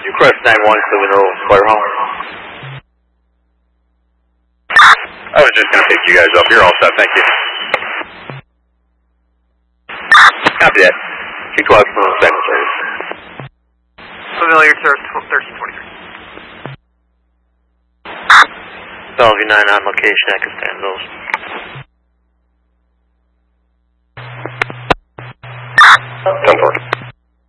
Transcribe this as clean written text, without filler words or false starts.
You Crest 91, so we know clear home. I was just going to pick you guys up. You're all set. Thank you. Copy that. 212 from the second service. Familiar service 1323. Bellevue 9 on location at Costanzo's. Come forward.